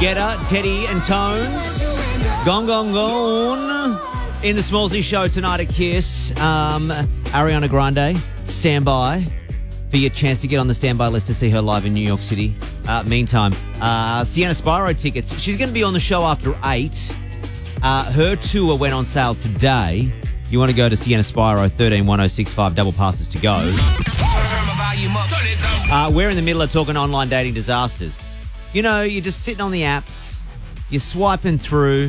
Guetta, Teddy and Tones. Gone, gone, gone. In the Smallsy Show tonight at Kiss, Ariana Grande, stand by for your chance to get on the standby list to see her live in New York City. Meantime, Sienna Spiro tickets. She's going to be on the show after 8. Her tour went on sale today. You want to go to Sienna Spiro, 131065, double passes to go. We're in the middle of talking online dating disasters. You know, you're just sitting on the apps, you're swiping through,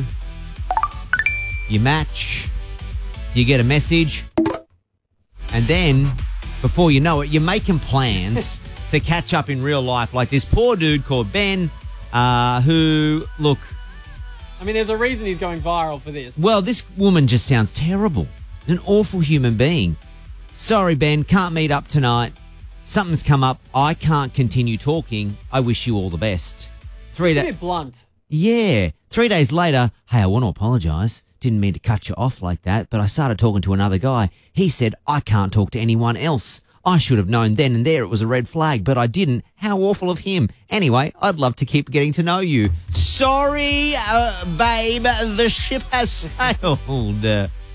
you match, you get a message, and then, before you know it, you're making plans to catch up in real life. Like this poor dude called Ben, who, look... I mean, there's a reason he's going viral for this. Well, this woman just sounds terrible. An awful human being. Sorry, Ben, can't meet up tonight. Something's come up. I can't continue talking. I wish you all the best. It's a bit blunt. Yeah. 3 days later, hey, I want to apologise. Didn't mean to cut you off like that, but I started talking to another guy. He said, I can't talk to anyone else. I should have known then and there it was a red flag, but I didn't. How awful of him. Anyway, I'd love to keep getting to know you. Sorry, babe, the ship has sailed.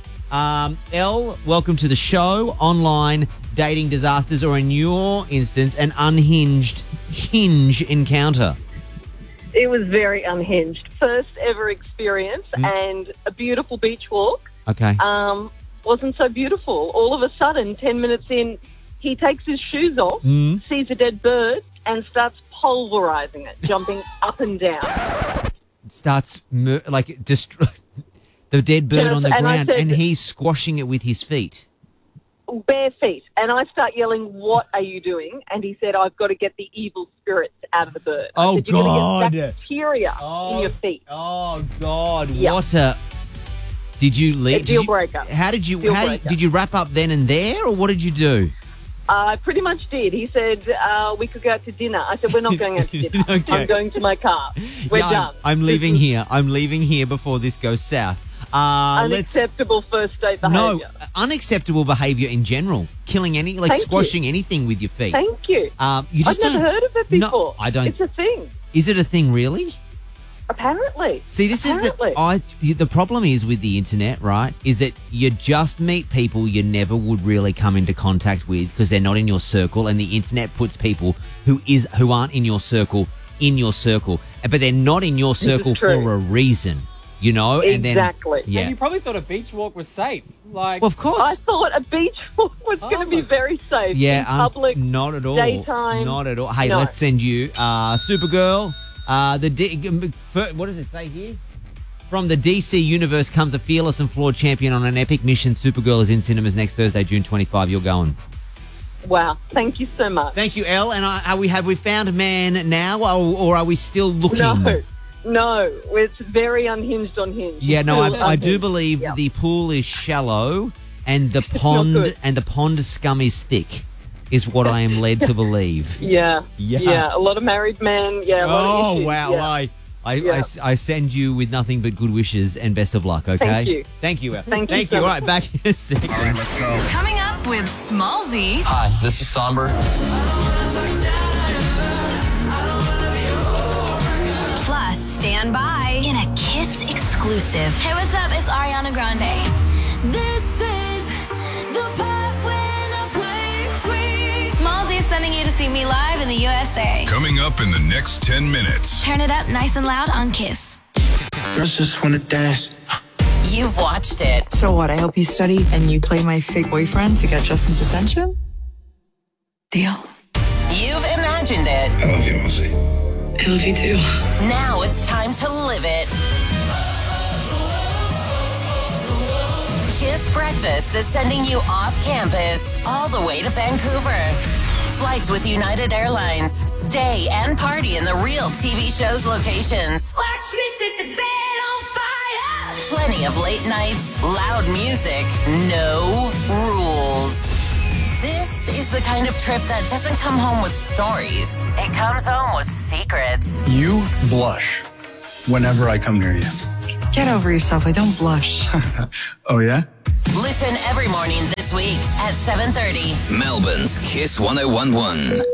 Elle, welcome to the show. Online dating disasters, or in your instance, an unhinged hinge encounter. It was very unhinged. First ever experience and a beautiful beach walk. Okay. Wasn't so beautiful. All of a sudden, 10 minutes in, he takes his shoes off, sees a dead bird, and starts pulverizing it, jumping up and down. Starts, destroy the dead bird on the ground, and he's squashing it with his feet. Bare feet. And I start yelling, what are you doing? And he said, I've got to get the evil spirits out of the bird. I said, you're going to get bacteria in your feet. Oh, God. Yep. What a... Did you leave? Deal breaker. Did you wrap up then and there, or what did you do? I pretty much did. He said, we could go out to dinner. I said, we're not going out to dinner. Okay. I'm going to my car. We're done. I'm leaving here. I'm leaving here before this goes south. Unacceptable first date behaviour. No, unacceptable behaviour in general. Killing squashing anything with your feet. Thank you. I've never heard of it before. No, I don't. It's a thing. Is it a thing, really? Apparently. See, this is the problem is with the internet, right, is that you just meet people you never would really come into contact with because they're not in your circle, and the internet puts people who aren't in your circle, but they're not in your circle for a reason, you know? Exactly. And then, And you probably thought a beach walk was safe. Well, of course. I thought a beach walk was going to be very safe. Yeah, in public, not at all. Daytime. Not at all. Hey, let's send you Supergirl. What does it say here? From the DC universe comes a fearless and flawed champion on an epic mission. Supergirl is in cinemas next Thursday, June 25. You're going. Wow. Thank you so much. Thank you, Elle. And have we found a man now, or are we still looking? No. It's very unhinged on Hinge. Yeah, no, I do believe the pool is shallow and the pond scum is thick. Is what I am led to believe. Yeah. A lot of married men. Yeah. Oh, wow. Yeah. I send you with nothing but good wishes and best of luck, okay? Thank you. Thank you. Thank you. All right, back in a second. All right, let's go. Coming up with Smallsy. Hi, this is Somber. Plus, stand by in a Kiss exclusive. Hey, what's up? It's Ariana Grande. This is the part when I break free. Smallsy is sending you to see me live in the USA. Coming up in the next 10 minutes. Turn it up nice and loud on Kiss. Girls just want to dance. You've watched it. So what? I help you study and you play my fake boyfriend to get Justin's attention? Deal. You've imagined it. I love you, Ozzy. I love you too. Now it's time to live it. Kiss Breakfast is sending you off campus all the way to Vancouver. Flights with United Airlines. Stay and party in the real TV show's locations. Watch me set the bed on fire. Plenty of late nights, loud music, no rules. This is the kind of trip that doesn't come home with stories. It comes home with secrets. You blush whenever I come near you. Get over yourself. I don't blush. Oh, yeah? Listen every morning this week at 7:30. Melbourne's Kiss 1011.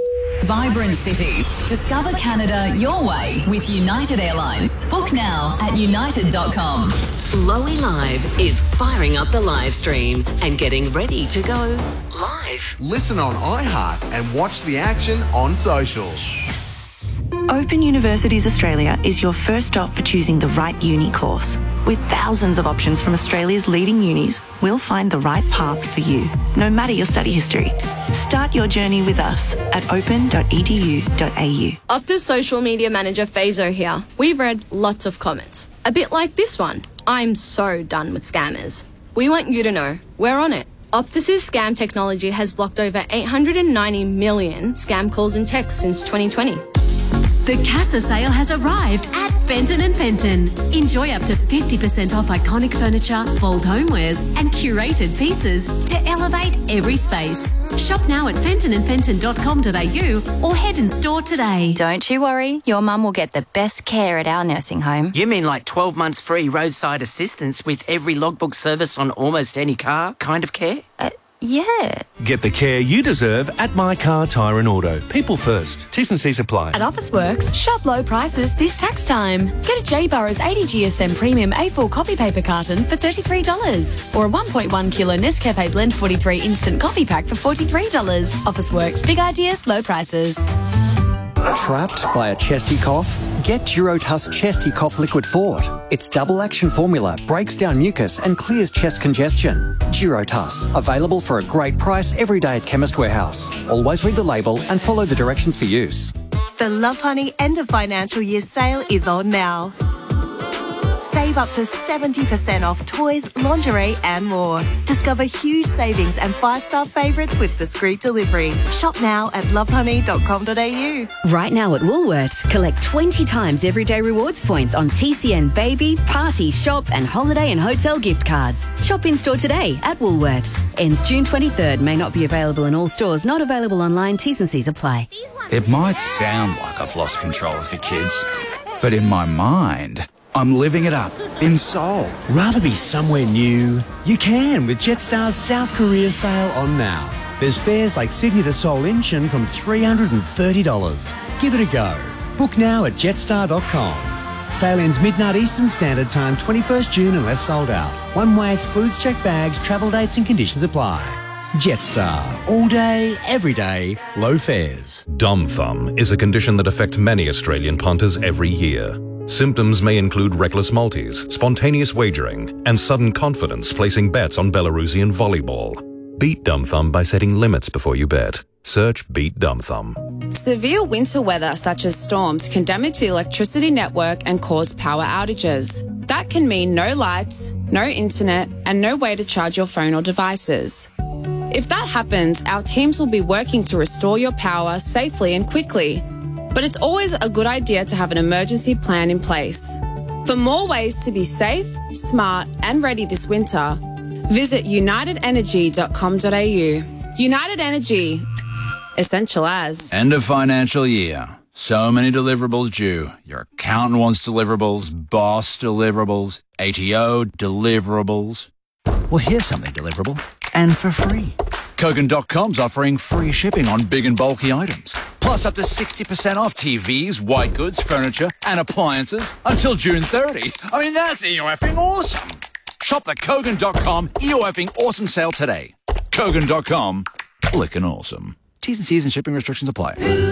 Vibrant cities. Discover Canada your way with United Airlines. Book now at united.com. Lowy Live is firing up the live stream and getting ready to go live. Listen on iHeart and watch the action on socials. Open Universities Australia is your first stop for choosing the right uni course. With thousands of options from Australia's leading unis, we'll find the right path for you, no matter your study history. Start your journey with us at open.edu.au. Optus social media manager Fazo here. We've read lots of comments. A bit like this one. I'm so done with scammers. We want you to know we're on it. Optus's scam technology has blocked over 890 million scam calls and texts since 2020. The Casa sale has arrived at Fenton & Fenton. Enjoy up to 50% off iconic furniture, bold homewares and curated pieces to elevate every space. Shop now at fentonandfenton.com.au or head in store today. Don't you worry, your mum will get the best care at our nursing home. You mean like 12 months free roadside assistance with every logbook service on almost any car kind of care? Yeah. Get the care you deserve at My Car Tyre and Auto. People first. T's and C's apply. At Officeworks, shop low prices this tax time. Get a J Burrows 80 GSM Premium A4 copy paper carton for $33 or a 1.1 kilo Nescafe Blend 43 instant coffee pack for $43. Officeworks, big ideas, low prices. Trapped by a chesty cough? Get Durotuss Chesty Cough Liquid Fort. Its double action formula breaks down mucus and clears chest congestion. Durotuss, available for a great price every day at Chemist Warehouse. Always read the label and follow the directions for use. The Love Honey end of financial year sale is on now. Save up to 70% off toys, lingerie and more. Discover huge savings and 5-star favourites with discreet delivery. Shop now at lovehoney.com.au. Right now at Woolworths, collect 20 times everyday rewards points on TCN baby, party, shop and holiday and hotel gift cards. Shop in store today at Woolworths. Ends June 23rd. May not be available in all stores. Not available online. T's and C's apply. It might sound like I've lost control of the kids, but in my mind, I'm living it up in Seoul. Rather be somewhere new? You can with Jetstar's South Korea sale on now. There's fares like Sydney to Seoul Incheon from $330. Give it a go. Book now at jetstar.com. Sale ends midnight Eastern Standard Time, 21st June unless sold out. One way excludes checked bags, travel dates and conditions apply. Jetstar. All day, every day, low fares. Dumb thumb is a condition that affects many Australian punters every year. Symptoms may include reckless multis, spontaneous wagering, and sudden confidence placing bets on Belarusian volleyball. Beat dumb thumb by setting limits before you bet. Search Beat Dumb Thumb. Severe winter weather such as storms can damage the electricity network and cause power outages. That can mean no lights, no internet, and no way to charge your phone or devices. If that happens, our teams will be working to restore your power safely and quickly. But it's always a good idea to have an emergency plan in place. For more ways to be safe, smart and ready this winter, visit unitedenergy.com.au. United Energy. Essential as. End of financial year. So many deliverables due. Your accountant wants deliverables, boss deliverables, ATO deliverables. Well, here's something deliverable and for free. Kogan.com's offering free shipping on big and bulky items. Plus up to 60% off TVs, white goods, furniture and appliances until June 30. I mean, that's EOFing awesome. Shop the Kogan.com EOFing awesome sale today. Kogan.com, lickin' awesome. T's and C's and shipping restrictions apply.